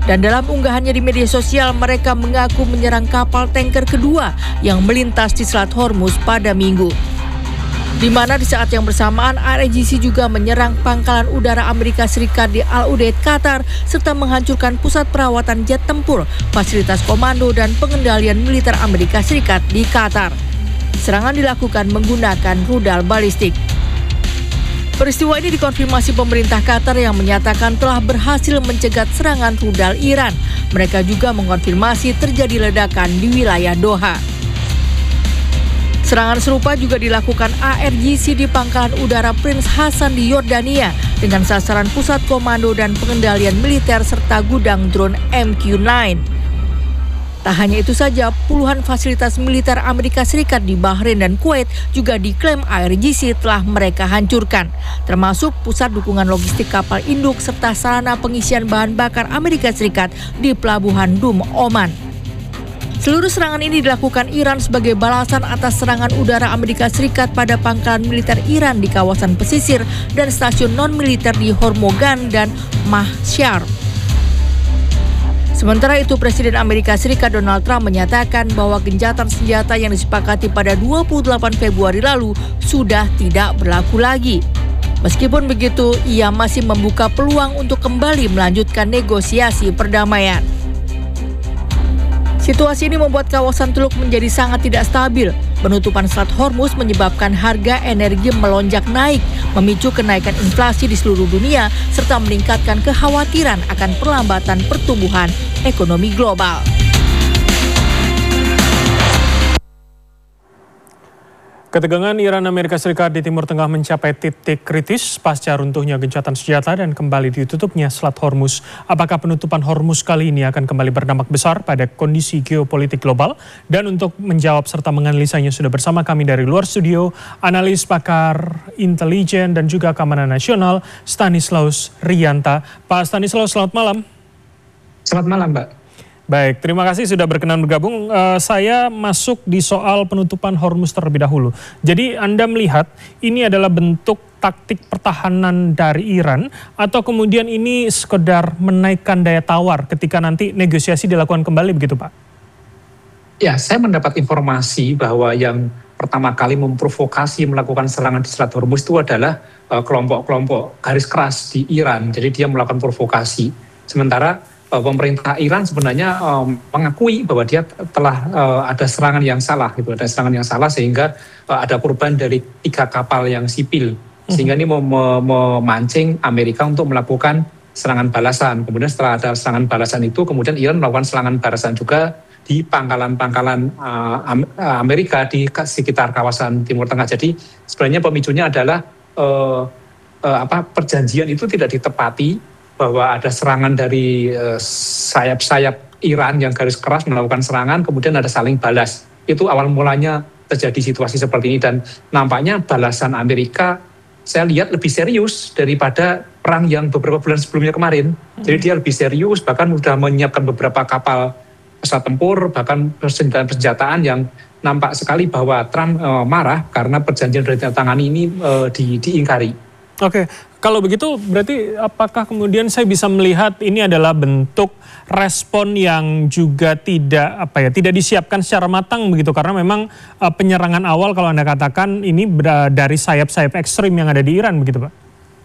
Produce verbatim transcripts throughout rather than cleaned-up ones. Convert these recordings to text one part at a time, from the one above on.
Dan dalam unggahannya di media sosial, mereka mengaku menyerang kapal tanker kedua yang melintas di Selat Hormuz pada Minggu. Di mana di saat yang bersamaan I R G C juga menyerang pangkalan udara Amerika Serikat di Al Udeid, Qatar, serta menghancurkan pusat perawatan jet tempur, fasilitas komando dan pengendalian militer Amerika Serikat di Qatar. Serangan dilakukan menggunakan rudal balistik. Peristiwa ini dikonfirmasi pemerintah Qatar yang menyatakan telah berhasil mencegat serangan rudal Iran. Mereka juga mengonfirmasi terjadi ledakan di wilayah Doha. Serangan serupa juga dilakukan I R G C di pangkalan udara Prince Hassan di Yordania dengan sasaran pusat komando dan pengendalian militer serta gudang drone M Q sembilan. Tak hanya itu saja, puluhan fasilitas militer Amerika Serikat di Bahrain dan Kuwait juga diklaim I R G C telah mereka hancurkan, termasuk pusat dukungan logistik kapal induk serta sarana pengisian bahan bakar Amerika Serikat di Pelabuhan Dum, Oman. Seluruh serangan ini dilakukan Iran sebagai balasan atas serangan udara Amerika Serikat pada pangkalan militer Iran di kawasan pesisir dan stasiun non-militer di Hormozgan dan Mahshar. Sementara itu, Presiden Amerika Serikat Donald Trump menyatakan bahwa gencatan senjata yang disepakati pada dua puluh delapan Februari lalu sudah tidak berlaku lagi. Meskipun begitu, ia masih membuka peluang untuk kembali melanjutkan negosiasi perdamaian. Situasi ini membuat kawasan Teluk menjadi sangat tidak stabil. Penutupan Selat Hormuz menyebabkan harga energi melonjak naik, memicu kenaikan inflasi di seluruh dunia, serta meningkatkan kekhawatiran akan perlambatan pertumbuhan ekonomi global. Ketegangan Iran-Amerika Serikat di Timur Tengah mencapai titik kritis pasca runtuhnya gencatan senjata dan kembali ditutupnya Selat Hormuz. Apakah penutupan Hormuz kali ini akan kembali berdampak besar pada kondisi geopolitik global? Dan untuk menjawab serta menganalisanya sudah bersama kami dari luar studio, analis pakar intelijen dan juga keamanan nasional, Stanislaus Rianta. Pak Stanislaus, selamat malam. Selamat malam, Mbak. Baik, terima kasih sudah berkenan bergabung. Uh, saya masuk di soal penutupan Hormuz terlebih dahulu. Jadi Anda melihat ini adalah bentuk taktik pertahanan dari Iran atau kemudian ini sekedar menaikkan daya tawar ketika nanti negosiasi dilakukan kembali begitu, Pak? Ya, saya mendapat informasi bahwa yang pertama kali memprovokasi melakukan serangan di Selat Hormuz itu adalah uh, kelompok-kelompok garis keras di Iran. Jadi dia melakukan provokasi. Sementara pemerintah Iran sebenarnya um, mengakui bahwa dia telah uh, ada serangan yang salah, gitu, ada serangan yang salah sehingga uh, ada korban dari tiga kapal yang sipil, sehingga ini mem memancing Amerika untuk melakukan serangan balasan. Kemudian setelah ada serangan balasan itu, kemudian Iran melakukan serangan balasan juga di pangkalan-pangkalan uh, Amerika di sekitar kawasan Timur Tengah. Jadi sebenarnya pemicunya adalah uh, uh, apa perjanjian itu tidak ditepati, bahwa ada serangan dari sayap-sayap uh, Iran yang garis keras melakukan serangan, kemudian ada saling balas. Itu awal mulanya terjadi situasi seperti ini, dan nampaknya balasan Amerika saya lihat lebih serius daripada perang yang beberapa bulan sebelumnya kemarin. Hmm. Jadi dia lebih serius, bahkan sudah menyiapkan beberapa kapal pesawat tempur, bahkan persenjataan-persenjataan yang nampak sekali bahwa Trump uh, marah karena perjanjian yang ditandatangani ini uh, di, diingkari. Oke, kalau begitu berarti apakah kemudian saya bisa melihat ini adalah bentuk respon yang juga tidak apa ya tidak disiapkan secara matang begitu, karena memang uh, penyerangan awal kalau Anda katakan ini dari sayap-sayap ekstrim yang ada di Iran begitu, Pak?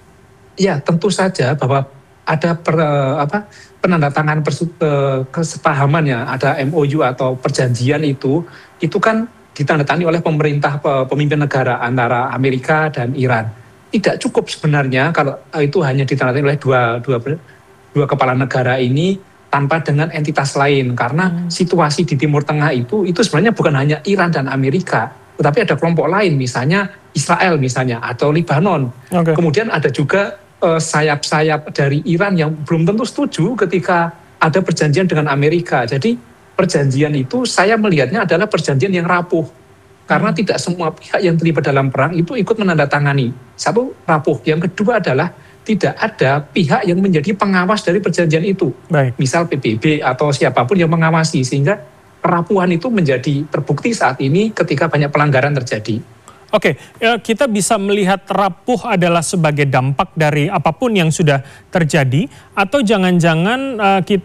Ya, tentu saja bahwa ada per, apa penandatangan kesepahamannya, ada M O U atau perjanjian itu itu kan ditandatangani oleh pemerintah pemimpin negara antara Amerika dan Iran. Tidak cukup sebenarnya kalau itu hanya ditandatangani oleh dua, dua, dua kepala negara ini tanpa dengan entitas lain. Karena hmm. situasi di Timur Tengah itu, itu sebenarnya bukan hanya Iran dan Amerika, tetapi ada kelompok lain, misalnya Israel misalnya, atau Lebanon. Okay. Kemudian ada juga uh, sayap-sayap dari Iran yang belum tentu setuju ketika ada perjanjian dengan Amerika. Jadi perjanjian itu saya melihatnya adalah perjanjian yang rapuh. Karena tidak semua pihak yang terlibat dalam perang itu ikut menandatangani. Satu, rapuh. Yang kedua adalah tidak ada pihak yang menjadi pengawas dari perjanjian itu. Baik. Misal P B B atau siapapun yang mengawasi. Sehingga kerapuhan itu menjadi terbukti saat ini ketika banyak pelanggaran terjadi. Oke, kita bisa melihat rapuh adalah sebagai dampak dari apapun yang sudah terjadi, atau jangan-jangan uh,